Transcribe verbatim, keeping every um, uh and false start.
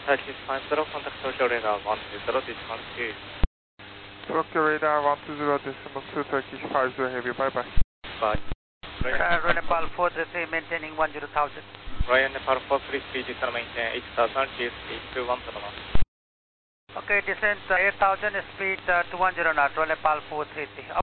Turkish five zero, contact Tokyo radar one two zero, decimal two. Tokyo radar one two zero, decimal two, Turkish five zero, heavy, bye bye. Bye. Uh, Royal Nepal four three three, maintaining one zero thousand. Royal Nepal four three three, descend maintain eight thousand, G S T two one zero one. Okay, descent uh, eight thousand, speed uh, two one zero knots, Royal Nepal four three three.